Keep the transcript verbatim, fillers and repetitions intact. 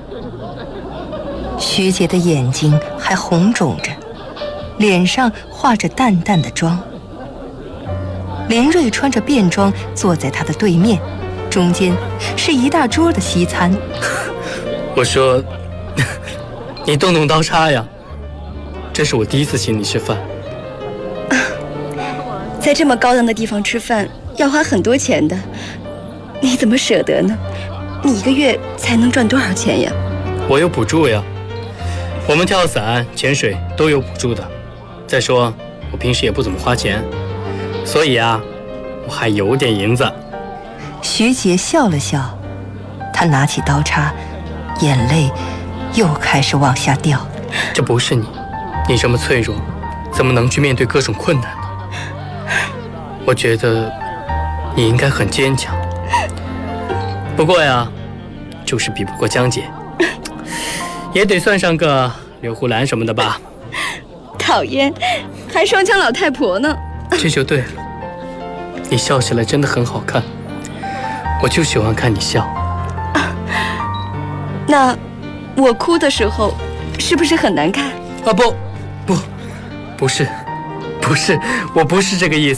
徐杰的眼睛还红肿着，脸上化着淡淡的妆。林瑞穿着便装坐在他的对面，中间是一大桌的西餐。 我说，你动动刀叉呀，这是我第一次请你吃饭。 啊，在这么高档的地方吃饭要花很多钱的，你怎么舍得呢？你一个月才能赚多少钱呀？ 我有补助呀，我们跳伞、潜水都有补助的。再说，我平时也不怎么花钱，所以啊，我还有点银子。 徐杰笑了笑，他拿起刀叉，眼泪又开始往下掉。 这不是你，你这么脆弱，怎么能去面对各种困难呢？我觉得你应该很坚强。不过呀，就是比不过江姐，也得算上个刘胡兰什么的吧。 讨厌，还双枪老太婆呢。 这就对了，你笑起来真的很好看，我就喜欢看你笑。 啊，那我哭的时候是不是很难看？ 啊不，不，不是，不是，我不是这个意思。